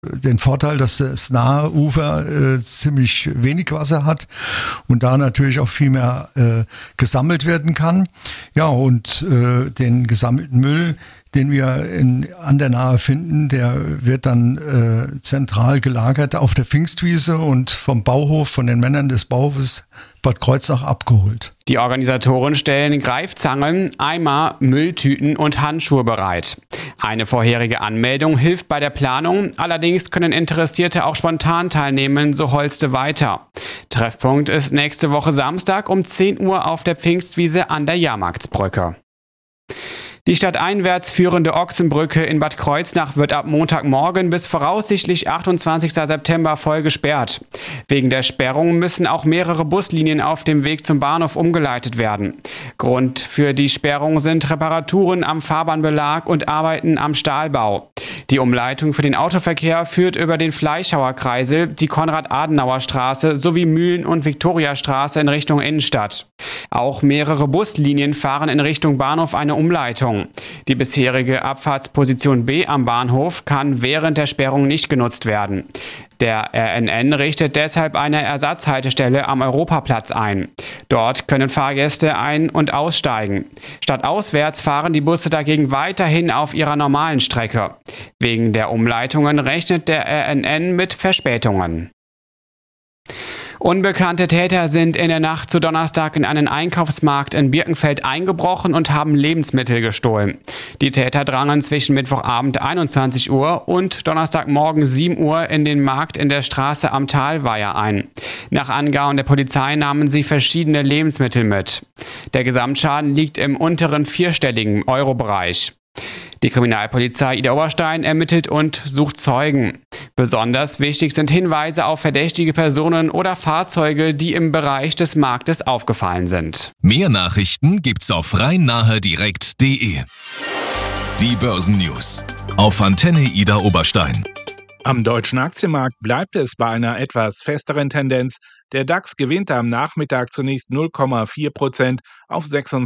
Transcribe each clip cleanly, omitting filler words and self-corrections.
den Vorteil, dass das nahe Ufer ziemlich wenig Wasser hat und da natürlich auch viel mehr gesammelt werden kann. Ja, und den gesammelten Müll, den wir an der Nahe finden, der wird dann zentral gelagert auf der Pfingstwiese und vom Bauhof, von den Männern des Bauhofes Bad Kreuznach abgeholt. Die Organisatoren stellen Greifzangen, Eimer, Mülltüten und Handschuhe bereit. Eine vorherige Anmeldung hilft bei der Planung, allerdings können Interessierte auch spontan teilnehmen, so Holste weiter. Treffpunkt ist nächste Woche Samstag um 10 Uhr auf der Pfingstwiese an der Jahrmarktsbrücke. Die stadteinwärts führende Ochsenbrücke in Bad Kreuznach wird ab Montagmorgen bis voraussichtlich 28. September voll gesperrt. Wegen der Sperrung müssen auch mehrere Buslinien auf dem Weg zum Bahnhof umgeleitet werden. Grund für die Sperrung sind Reparaturen am Fahrbahnbelag und Arbeiten am Stahlbau. Die Umleitung für den Autoverkehr führt über den Fleischhauer Kreisel, die Konrad-Adenauer-Straße sowie Mühlen- und Viktoriastraße in Richtung Innenstadt. Auch mehrere Buslinien fahren in Richtung Bahnhof eine Umleitung. Die bisherige Abfahrtsposition B am Bahnhof kann während der Sperrung nicht genutzt werden. Der RNN richtet deshalb eine Ersatzhaltestelle am Europaplatz ein. Dort können Fahrgäste ein- und aussteigen. Stadtauswärts fahren die Busse dagegen weiterhin auf ihrer normalen Strecke. Wegen der Umleitungen rechnet der RNN mit Verspätungen. Unbekannte Täter sind in der Nacht zu Donnerstag in einen Einkaufsmarkt in Birkenfeld eingebrochen und haben Lebensmittel gestohlen. Die Täter drangen zwischen Mittwochabend 21 Uhr und Donnerstagmorgen 7 Uhr in den Markt in der Straße am Talweiher ein. Nach Angaben der Polizei nahmen sie verschiedene Lebensmittel mit. Der Gesamtschaden liegt im unteren vierstelligen Euro-Bereich. Die Kriminalpolizei Idar-Oberstein ermittelt und sucht Zeugen. Besonders wichtig sind Hinweise auf verdächtige Personen oder Fahrzeuge, die im Bereich des Marktes aufgefallen sind. Mehr Nachrichten gibt's auf rhein-nahe-direkt.de. Die Börsennews auf Antenne Idar-Oberstein. Am deutschen Aktienmarkt bleibt es bei einer etwas festeren Tendenz. Der DAX gewinnt am Nachmittag zunächst 0,4% auf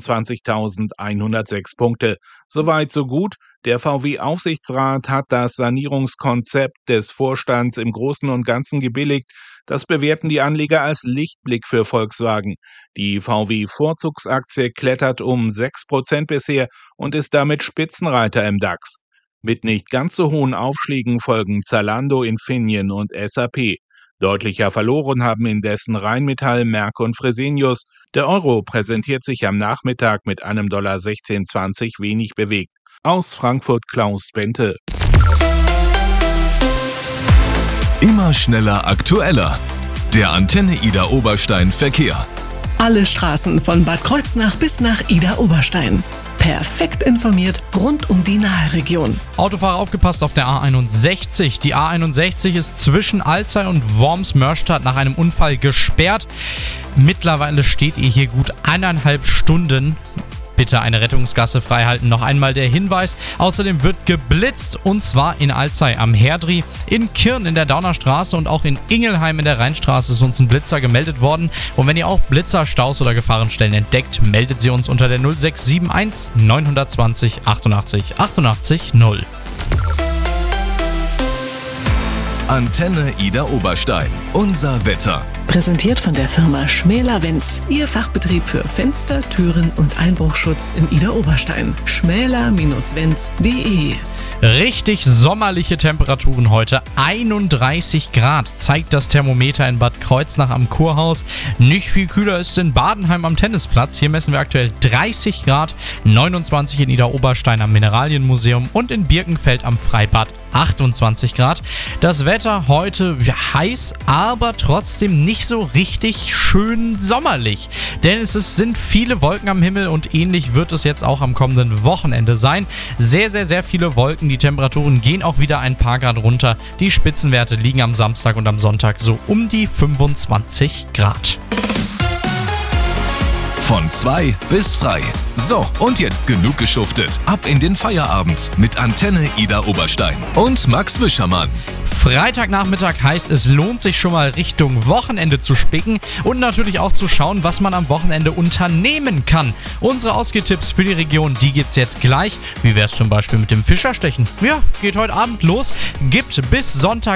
26.106 Punkte. Soweit so gut. Der VW-Aufsichtsrat hat das Sanierungskonzept des Vorstands im Großen und Ganzen gebilligt. Das bewerten die Anleger als Lichtblick für Volkswagen. Die VW-Vorzugsaktie klettert um 6% bisher und ist damit Spitzenreiter im DAX. Mit nicht ganz so hohen Aufschlägen folgen Zalando, Infineon und SAP. Deutlicher verloren haben indessen Rheinmetall, Merck und Fresenius. Der Euro präsentiert sich am Nachmittag mit einem $16,20 wenig bewegt. Aus Frankfurt Klaus Bente. Immer schneller, aktueller. Der Antenne Idar-Oberstein Verkehr. Alle Straßen von Bad Kreuznach bis nach Idar-Oberstein. Perfekt informiert rund um die Naheregion. Autofahrer aufgepasst auf der A61. Die A61 ist zwischen Alzey und Worms-Mörstadt nach einem Unfall gesperrt. Mittlerweile steht ihr hier gut 1,5 Stunden. Bitte eine Rettungsgasse freihalten. Noch einmal der Hinweis. Außerdem wird geblitzt und zwar in Alzey am Herdri, in Kirn in der Daunerstraße und auch in Ingelheim in der Rheinstraße ist uns ein Blitzer gemeldet worden. Und wenn ihr auch Blitzer, Staus oder Gefahrenstellen entdeckt, meldet sie uns unter der 0671 920 88 88 0. Antenne Idar-Oberstein. Unser Wetter. Präsentiert von der Firma Schmäler-Wenz. Ihr Fachbetrieb für Fenster, Türen und Einbruchschutz in Idar-Oberstein. schmäler-wenz.de. Richtig sommerliche Temperaturen heute. 31 Grad zeigt das Thermometer in Bad Kreuznach am Kurhaus. Nicht viel kühler ist in Badenheim am Tennisplatz. Hier messen wir aktuell 30 Grad, 29 in Idar-Oberstein am Mineralienmuseum und in Birkenfeld am Freibad 28 Grad. Das Wetter heute heiß, aber trotzdem nicht so richtig schön sommerlich. Denn es sind viele Wolken am Himmel und ähnlich wird es jetzt auch am kommenden Wochenende sein. Sehr, sehr, sehr viele Wolken. Die Temperaturen gehen auch wieder ein paar Grad runter. Die Spitzenwerte liegen am Samstag und am Sonntag so um die 25 Grad. Von 2 bis frei. So, und jetzt genug geschuftet. Ab in den Feierabend mit Antenne Ida Oberstein und Max Wischermann. Freitagnachmittag heißt, es lohnt sich schon mal Richtung Wochenende zu spicken und natürlich auch zu schauen, was man am Wochenende unternehmen kann. Unsere Ausgehtipps für die Region, die gibt's jetzt gleich. Wie wär's zum Beispiel mit dem Fischerstechen? Ja, geht heute Abend los. Gibt bis Sonntag